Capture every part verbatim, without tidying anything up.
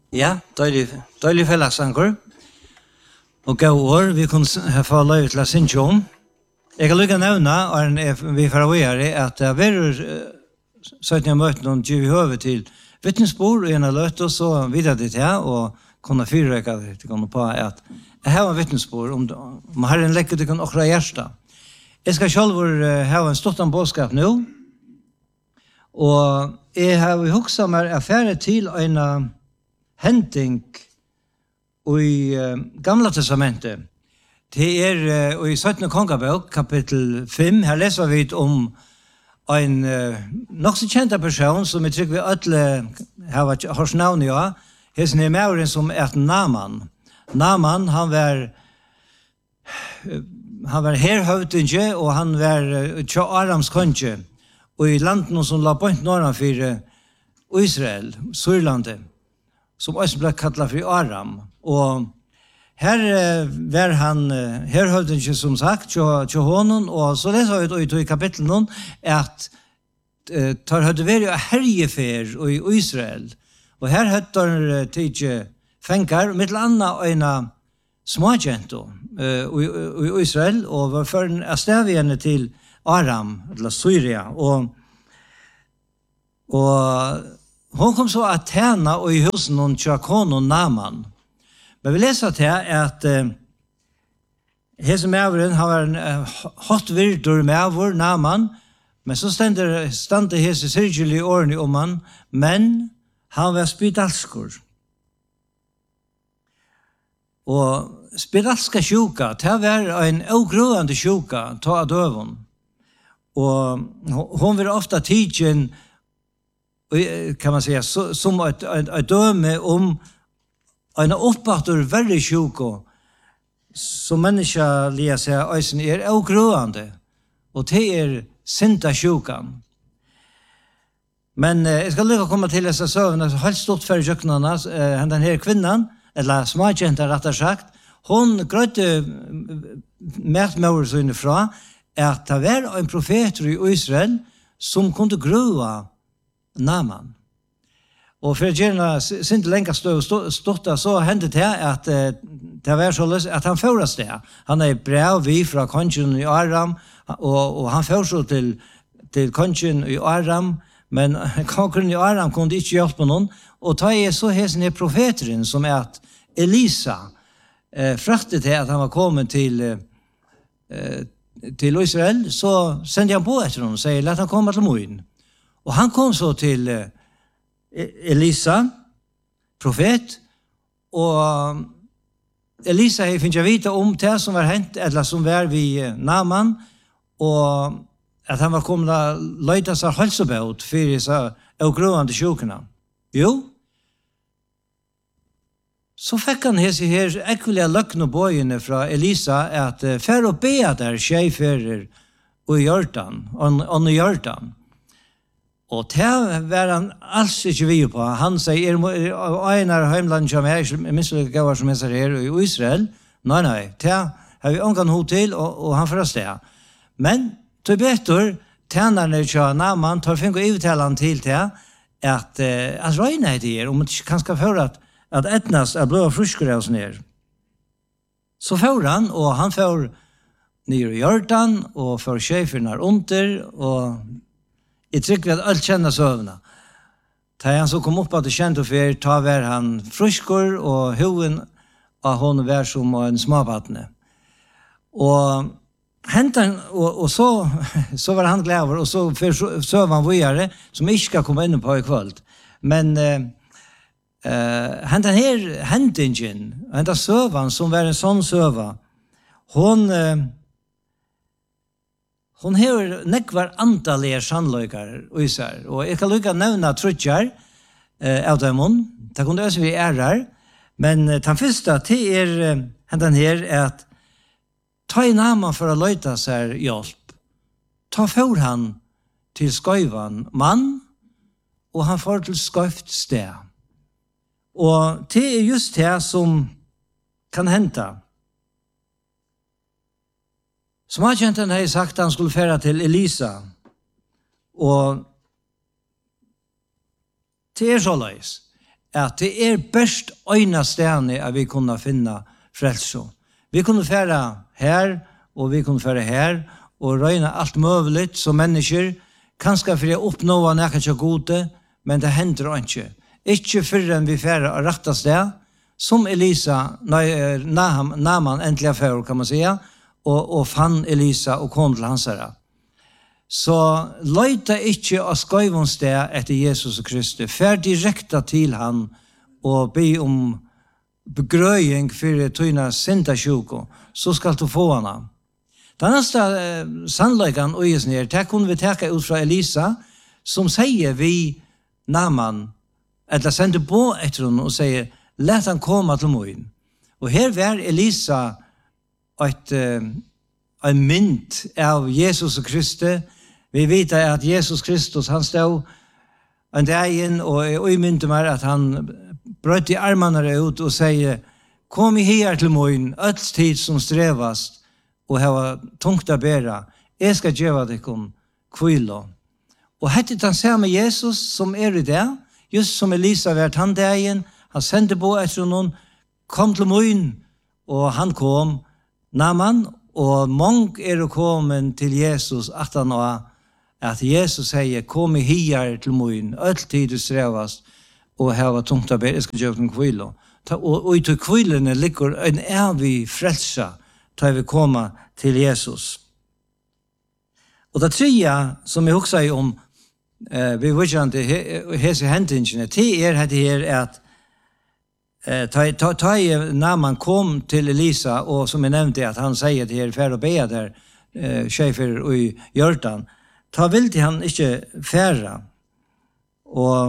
Ja, døylig, døylig fellagsanker. Og gå år, vi kunne få løy til å synge om. Jeg kan lykke nevne, og vi får være at det er syttende møten om G V Høve til vittnesbord, og en av løt, og så videre det her, og kunne fyrrøyke det til å på at jeg har en vittnesbord, om, om Herren lekker til å akkurat hjerte. Jeg skal selv ha en stort bådskap nå, og jeg har hukset meg affære til en henting i uh, Gamla testamentet. Det er uh, i syttende kongabok, kapittel fem. Her leser vi om en uh, nok så kjent person som jeg tror vi alle har hørt navn i. Ja. Hesten er med som er Naman. Naman, han var han var herhøvdinge, og han var uh, tja Arams konge, og i landen som la på norran for Israel, Sørlandet, som også ble kallet for Aram. Og her uh, var han uh, herhøvdinge, som sagt, til honom, og så leser vi ut i kapitlet at uh, tar høyde vært å herjefer i Israel. Og her høyde uh, tidlig fengar, med til annet øyne småkjento uh, i, i Israel, og var for en avstavigende til Aram, eller Syria. Og, og hon kom så att tjäna och i husen hon tjäkon och Naman. Men vi läser till att eh, hese mävren har en uh, hot virtur mävor Naman, men så ständer stande hese sirkjelig årene om han, men han var spydalskur. Og spydalska sjuka, det var en ogrøande sjuka, ta av døvun. Og hon var ofta tidsen, kan man säga, som ett, ett, ett döme om en uppbattor väldigt sjuk som människa lia sig ösen är ogröande och det är synda sjukan. Men eh, jag ska lycka komma till dessa sövna så helt stort för jöknarna eh, den här kvinnan eller småkjenta rättare sagt hon grötte märt med så inifrån att det var en profet i Israel som kunde gröa Naman. Og for gjerne sint lenge stått så hendte det at uh, det var så løs at han føres det. Han er brev vi fra kongen i Aram, og, og han føres så til, til kongen i Aram, men kongen i Aram kunne ikke hjelpe noen, og ta jeg så hesen er profeteren som er at Elisa uh, fraktet til at han var kommet til, uh, til Israel, så sendte han på etter honom og sier, lett han komme til Moen. Og han kom så til uh, Elisa, profet, og Elisa jeg finner vite om det som var hent, eller som var vid uh, Naman, og at han var kommet til å løyte seg halsebøt for disse avgrøende sjukene. Jo, så fikk han hese her ekvelige løkne bøyene fra Elisa at uh, for å be der skjeiferer og i hjørtan, og i hjørtan. Og det var han alls ikke vi på. Han sier, er en av heimlandet som er, jeg minns ikke gavar som er her i Israel. Nei, nei, det har vi omgang hod til, og, og han først det. Men, til betur, tjenerne til Naman, tar fink og uttalen til det, at uh, at røyne er det, om det kan skal føre at, at etnas er blå fruskere og sånn her. Så fører han, og han fører nere i hjørtan, og fører sjeferne under, og jeg trykker at alt kjenner søvnene. Da han så kom opp at det kjente for, ta var han frusker, og hoven av hon var som en småbattene. Og, hentan, og, og så, så var han glad, og så søv han videre, som ikke skal komme inn på i kveld. Men uh, uh, hentan her hendingen, hentan søvan, som var en sånn søva, hon... Uh, Hon har nekvar antallige sannløykar og især, og jeg kan lukka nevna trutjar eh, av dem hon, det kunne også vi er her, men uh, den første til er uh, hentan her er at ta i Naman for å løyta seg hjelp, ta for han til skøyvan mann, og han får til skøyft sted. Og det er just det som kan henta. Som agenten har sagt at han skulle fære til Elisa, og det er så løs, at det er best øyne stene at vi kunne finne frelse. Vi kunne fære her, og vi kunne fære her, og røyne alt mulig som mennesker, kanskje for å oppnå noe ikke gode, men det hender ikke. Ikke før vi fære å rette sted, som Elisa, nei, Naaman endelig før, kan man säga, og, og fann Elisa og kom til hans herre. Så løyta ikke av skøyvån sted etter Jesus Kristus, fær direkta til han og be om begrøying for tøyna syndasjuko, så skal du få hana. Den neste eh, sannløykan og isen her, det kunne vi teka ut fra Elisa, som sier vi Naaman, eller sender på etter henne og sier, let han komme til moen. Og her var Elisa et, uh, en mynd av Jesus Kristus. Vi vet at Jesus Kristus, han stod en dag inn, og jeg mynte meg at han brøt i armene ut og sier, kom i her til moen, alt tid som strevast, og hava tungt å bære. Jeg skal gjøre deg om kvilo. Og hette han ser med Jesus som er i det, just som Elisa vært han dagen, han sendte på etter noen, kom til moen, og han kom, Naaman, og mange er kommet til Jesus, at han var, at Jesus sier, kom i hier til moen, alt tid du strevast, og her var tungt å bære, jeg skal gjøre en kvilo. Og i til kvilene ligger en evig frelse, da vi kommer til Jesus. Og det tredje, som jeg også sier om, eh, vi vet ikke at hese hentingene, det er at det er at Eh, ta ta ta när man kom till Elisa och som jag nämnde att han säger till er för att be där eh chefer och i Jordan ta vill till han inte färra och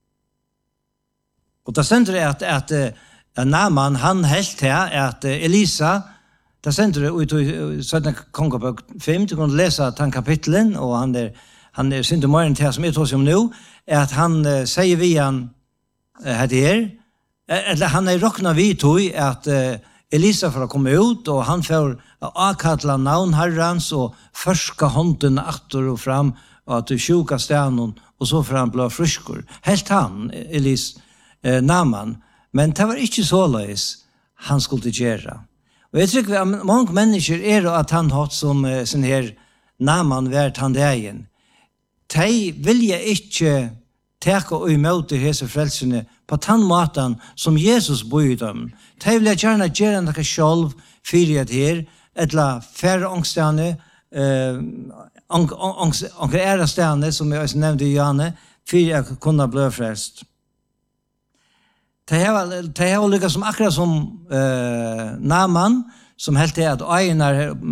och det sender det att att, att Naaman han helt här att Elisa det sender det ut i sådana kongabok fem du kan läsa den kapitlen och han där han är synd mer än det som är tog som nu är att han uh, säger vi han uh, här eller han är rockna vid tog att uh, Elisa får komma ut och han får akatla navn herrans och förska hånden åter och fram och att sjuka stenen och så fram blå friskor. Helt han, Elis uh, Naaman. Men det var inte så lös han skulle göra. Och jag tycker att många människor är att han har som uh, sin här Naaman värt han dagen. De vill jag inte teka og imøte hese frelsene på den måten som Jesus bor dem. De vil jeg gjerne gjøre noe selv for at her, eller færre ångstene, ångre ærestene, som jeg nevnte i Janne, for at kunne bli frelst. De har lykkes som akkurat som uh, Naaman, som helt er at øyene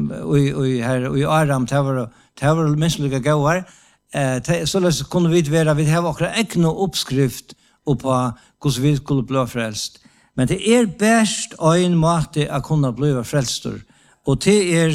her i Aram, det var minst lykke gøyere, Eh, så kunne vi være, vi har akkurat ikke noe oppskrift på hvordan vi skulle bli frelst. Men det er best en måte å kunne bli frelst. Og det er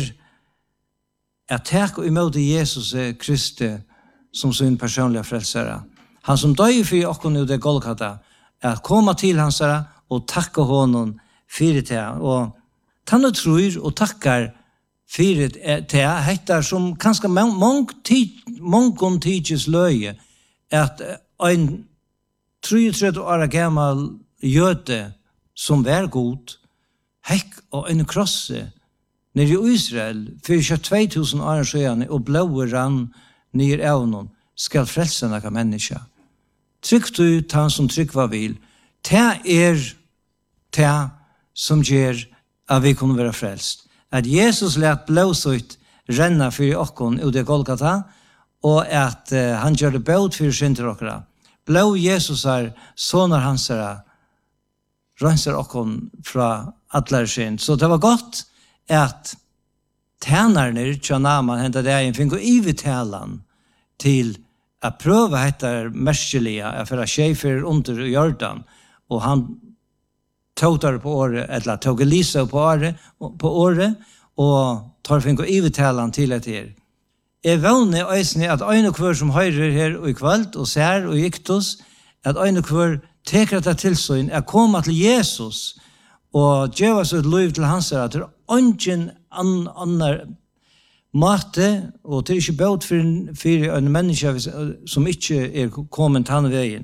at takk og imøte Jesus Kristi som sin personlige frelsere. Han som døg for åkken ut i Golgata, at komme til hans og takke honom for det. Og han tror og takker fyrir det heter som kanskje mange många tids løye at en trettio år gammal jøde som var god hekk og en krosse nere i Israel for två tusen år siden og blåe rann nere av noen skal frelse noen mennesker. Trykk du han som trykk var vil. Det er det som gjør at vi kunne være frelst. At Jesus lät blåsut renna för okkon ut i Golgata och att uh, han gör det båt för synder okra. Blå Jesus är sonar hansara rensar okkon från alla synd. Så det var gott att tjänarna tja Naaman hända det en fingo ivitalan till att pröva heter märskeliga för att chefer under Jordan och han tåtar på året, eller tog Elisa på året, på året og tar fink og ivetalan til et her. Jeg vågner øyne at øyne kvar som høyrer her i kveld, og ser og giktos, at øyne kvar teker det til seg, er kommet til Jesus, og gjør oss et liv til hans, at det er ingen annen måte, og det er ikke båt for, for en menneske som ikke er kommet til veien.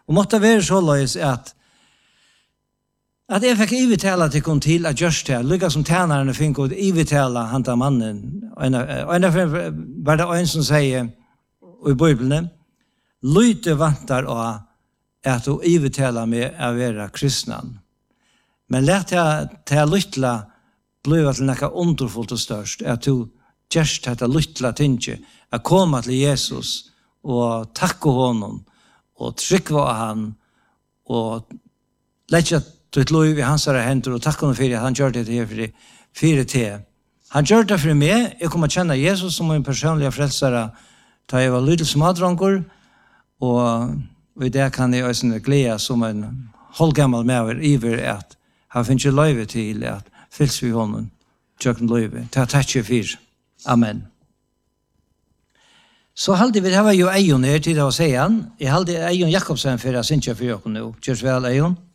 Og måtte være så løs at at jeg fikk ivetala til kun til at gjørst det, lykka som tænerne fikk å ivetala han til mannen. Og en var det en som sier i Bibelen, lyte vantar av at du ivetala med å være kristnan. Men lett jeg til lytla blir til noe underfullt og størst, at du gjørst dette lytla tinge, at komme til Jesus og takke honom, og trykke av han, og lette ditt liv i hans hender, og takke honom for at han gjør det her for fire til. Han gjør det for meg, jeg kommer kjenne Jesus som min personlige frelsere, da jeg var lydel som adranker, og i det kan jeg også glede som en halvgammel med iver at han finner ikke løyve til at fylls vi honom, tjøkken løyve. Ta takk for. Amen. Så halde vi, det var jo Eion her til å si han. Jeg halde Eion Jakobsen for å synge for dere nå. Kjørs vel, Eion.